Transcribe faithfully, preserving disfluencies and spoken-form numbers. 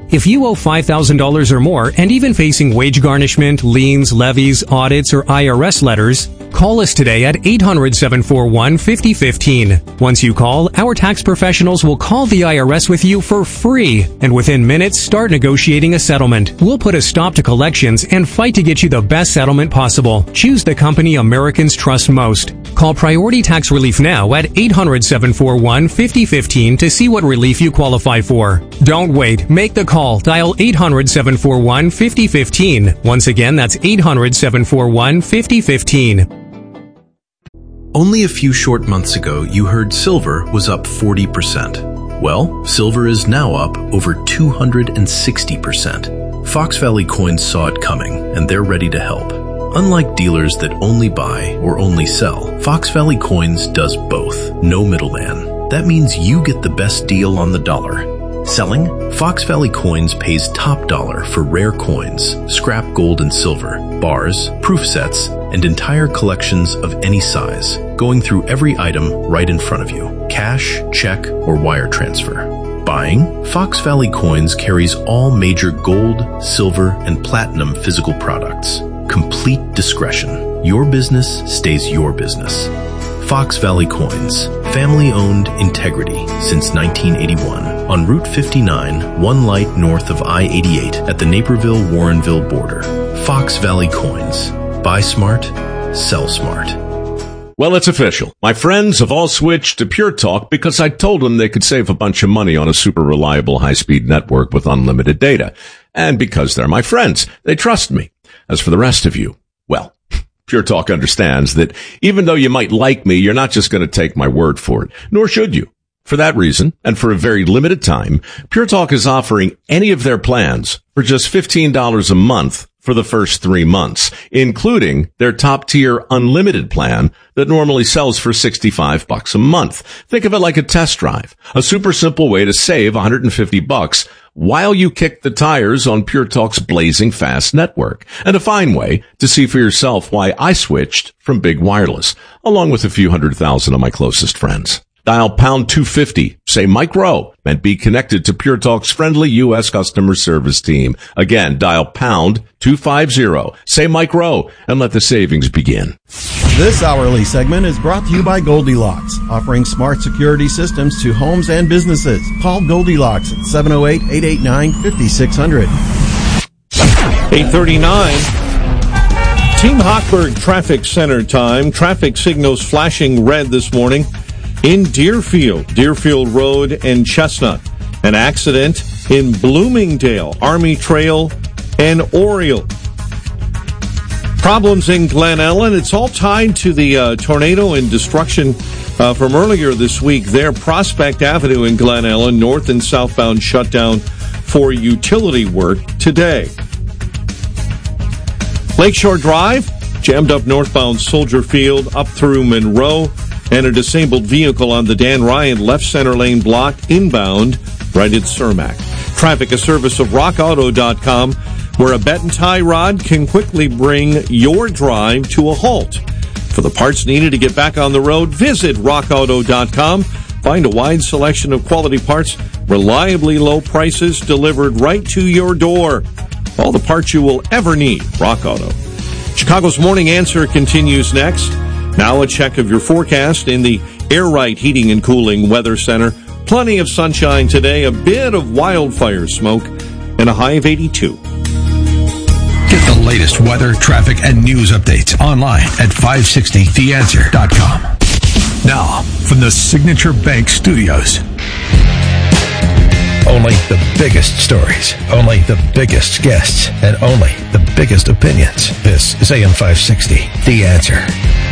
If you owe five thousand dollars or more and even facing wage garnishment, liens, levies, audits, or I R S letters, call us today at eight hundred, seven four one, five oh one five. Once you call, our tax professionals will call the I R S with you for free, and within minutes start negotiating a settlement. We'll put a stop to collections and fight to get you the best settlement possible. Choose the company Americans trust most. Call Priority Tax Relief now at eight hundred, seven four one, five oh one five to see what relief you qualify for. Don't wait. Make the call. Dial eight hundred, seven four one, five oh one five. Once again, that's eight hundred, seven four one, five oh one five. Only a few short months ago, you heard silver was up forty percent. Well, silver is now up over two hundred sixty percent. Fox Valley Coins saw it coming, and they're ready to help. Unlike dealers that only buy or only sell, Fox Valley Coins does both. No middleman. That means you get the best deal on the dollar. Selling? Fox Valley Coins pays top dollar for rare coins, scrap gold and silver, bars, proof sets, and entire collections of any size, going through every item right in front of you. Cash, check, or wire transfer. Buying? Fox Valley Coins carries all major gold, silver, and platinum physical products. Complete discretion. Your business stays your business. Fox Valley Coins. Family-owned integrity since nineteen eighty-one. On Route fifty-nine, one light north of I eighty-eight at the Naperville-Warrenville border. Fox Valley Coins. Buy smart, sell smart. Well, it's official. My friends have all switched to Pure Talk because I told them they could save a bunch of money on a super reliable high-speed network with unlimited data. And because they're my friends, they trust me. As for the rest of you, well, Pure Talk understands that even though you might like me, you're not just going to take my word for it, nor should you. For that reason, and for a very limited time, Pure Talk is offering any of their plans for just fifteen dollars a month for the first three months, including their top-tier unlimited plan that normally sells for sixty-five bucks a month. Think of it like a test drive, a super simple way to save one hundred fifty bucks while you kick the tires on Pure Talk's blazing fast network, and a fine way to see for yourself why I switched from Big Wireless, along with a few hundred thousand of my closest friends. Dial pound two fifty, say Mike Rowe, and be connected to Pure Talk's friendly U S customer service team. Again, dial pound two fifty, say Mike Rowe, and let the savings begin. This hourly segment is brought to you by Goldilocks, offering smart security systems to homes and businesses. Call Goldilocks at seven oh eight, eight eight nine, five six zero zero. eight thirty-nine. Team Hochberg Traffic Center time. Traffic signals flashing red this morning in Deerfield, Deerfield Road and Chestnut. An accident in Bloomingdale, Army Trail and Oriole. Problems in Glen Ellen. It's all tied to the uh, tornado and destruction uh, from earlier this week there. Prospect Avenue in Glen Ellen, north and southbound shut down for utility work today. Lakeshore Drive, jammed up northbound Soldier Field up through Monroe, and a disabled vehicle on the Dan Ryan left center lane block inbound right at Cermak. Traffic, a service of rock auto dot com, where a bet and tie rod can quickly bring your drive to a halt. For the parts needed to get back on the road, visit rock auto dot com. Find a wide selection of quality parts, reliably low prices delivered right to your door. All the parts you will ever need. Rock Auto. Chicago's Morning Answer continues next. Now a check of your forecast in the Air Right Heating and Cooling Weather Center. Plenty of sunshine today, a bit of wildfire smoke, and a high of eighty-two. Get the latest weather, traffic, and news updates online at five sixty the answer dot com. Now, from the Signature Bank Studios. Only the biggest stories, only the biggest guests, and only the biggest opinions. This is A M five sixty, The Answer.